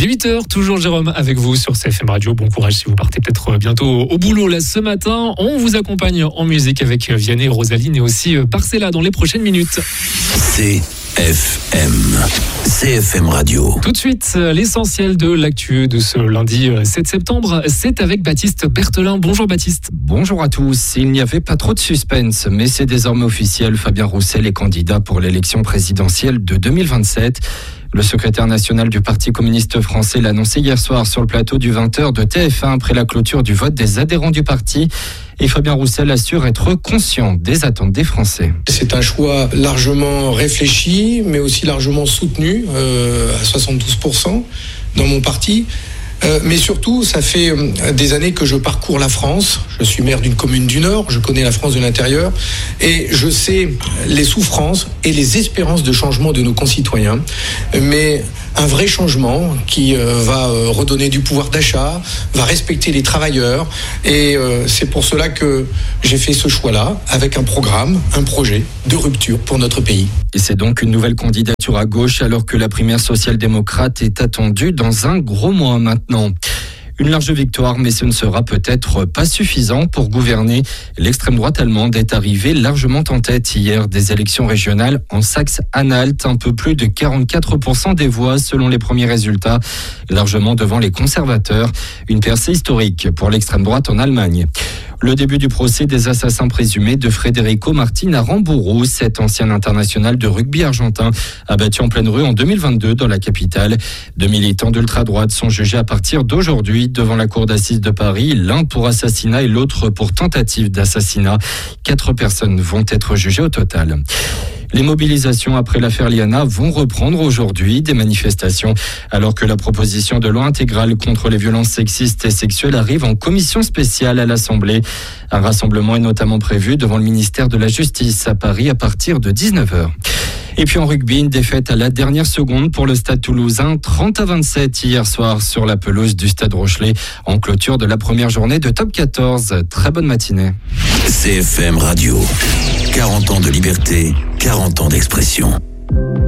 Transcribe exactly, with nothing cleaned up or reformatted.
Il est huit heures, toujours Jérôme avec vous sur C F M Radio. Bon courage si vous partez peut-être bientôt au boulot là ce matin. On vous accompagne en musique avec Vianney, Rosaline et aussi Barcella dans les prochaines minutes. C F M, C F M Radio. Tout de suite, l'essentiel de l'actu de ce lundi sept septembre, c'est avec Baptiste Berthelin. Bonjour Baptiste. Bonjour à tous. Il n'y avait pas trop de suspense, mais c'est désormais officiel. Fabien Roussel est candidat pour l'élection présidentielle de deux mille vingt-sept. Le secrétaire national du Parti communiste français l'a annoncé hier soir sur le plateau du vingt heures de T F un après la clôture du vote des adhérents du parti. Et Fabien Roussel assure être conscient des attentes des Français. C'est un choix largement réfléchi, mais aussi largement soutenu, euh, à soixante-douze pour cent dans mon parti. Euh, mais surtout, ça fait des années que je parcours la France. Je suis maire d'une commune du Nord, je connais la France de l'intérieur et je sais les souffrances et les espérances de changement de nos concitoyens. Mais un vrai changement qui euh, va euh, redonner du pouvoir d'achat, va respecter les travailleurs. Et euh, c'est pour cela que j'ai fait ce choix-là, avec un programme, un projet de rupture pour notre pays. Et c'est donc une nouvelle candidature à gauche, alors que la primaire social-démocrate est attendue dans un gros mois maintenant. Une large victoire, mais ce ne sera peut-être pas suffisant pour gouverner. L'extrême droite allemande est arrivée largement en tête hier des élections régionales en Saxe-Anhalt. Un peu plus de quarante-quatre pour cent des voix selon les premiers résultats, largement devant les conservateurs. Une percée historique pour l'extrême droite en Allemagne. Le début du procès des assassins présumés de Federico Martin Aramburu, cet ancien international de rugby argentin, abattu en pleine rue en deux mille vingt-deux dans la capitale. Deux militants d'ultra-droite sont jugés à partir d'aujourd'hui devant la cour d'assises de Paris, l'un pour assassinat et l'autre pour tentative d'assassinat. Quatre personnes vont être jugées au total. Les mobilisations après l'affaire Liana vont reprendre aujourd'hui, des manifestations, alors que la proposition de loi intégrale contre les violences sexistes et sexuelles arrive en commission spéciale à l'Assemblée. Un rassemblement est notamment prévu devant le ministère de la Justice à Paris à partir de dix-neuf heures. Et puis en rugby, une défaite à la dernière seconde pour le Stade Toulousain, trente à vingt-sept hier soir sur la pelouse du Stade Rochelet, en clôture de la première journée de Top quatorze. Très bonne matinée. C F M Radio, quarante ans de liberté, quarante ans d'expression.